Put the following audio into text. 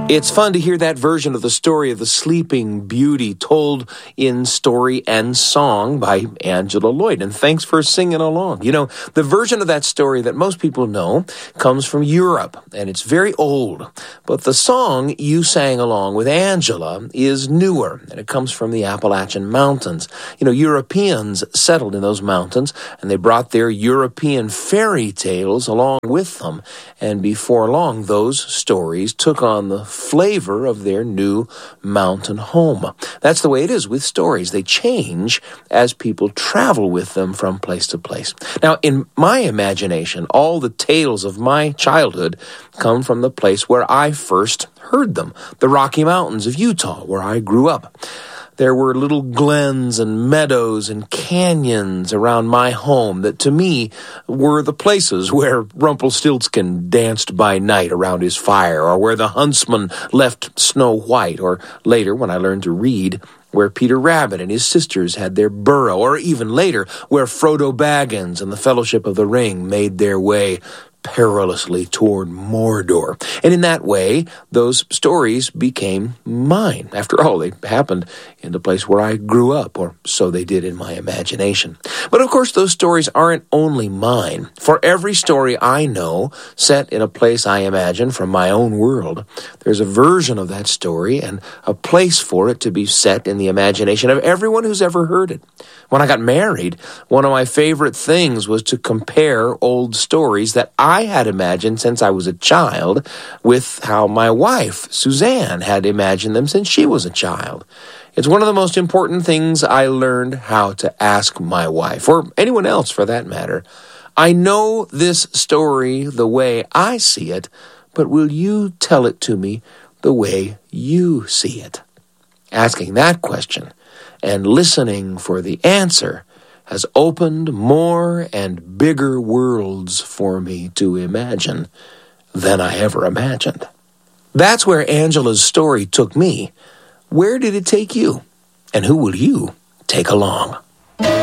It's fun to hear that version of the story of the Sleeping Beauty told in story and song by Angela Lloyd. And thanks for singing along. You know, the version of that story that most people know comes from Europe, and it's very old. But the song you sang along with Angela is newer, and it comes from the Appalachian Mountains. You know, Europeans settled in those mountains, and they brought their European fairy tales along with them. And before long, those stories took on the flavor of their new mountain home. That's the way it is with stories. They change as people travel with them from place to place. Now, in my imagination, all the tales of my childhood come from the place where I first heard them, the Rocky Mountains of Utah, where I grew up. There were little glens and meadows and canyons around my home that to me were the places where Rumpelstiltskin danced by night around his fire, or where the huntsman left Snow White, or later, when I learned to read, where Peter Rabbit and his sisters had their burrow, or even later, where Frodo Baggins and the Fellowship of the Ring made their way perilously toward Mordor. And in that way, those stories became mine. After all, they happened in the place where I grew up, or so they did in my imagination. But of course, those stories aren't only mine. For every story I know, set in a place I imagine from my own world, there's a version of that story and a place for it to be set in the imagination of everyone who's ever heard it. When I got married, one of my favorite things was to compare old stories that I had imagined since I was a child with how my wife, Suzanne, had imagined them since she was a child. It's one of the most important things I learned how to ask my wife, or anyone else for that matter. I know this story the way I see it, but will you tell it to me the way you see it? Asking that question and listening for the answer has opened more and bigger worlds for me to imagine than I ever imagined. That's where Angela's story took me. Where did it take you? And who will you take along?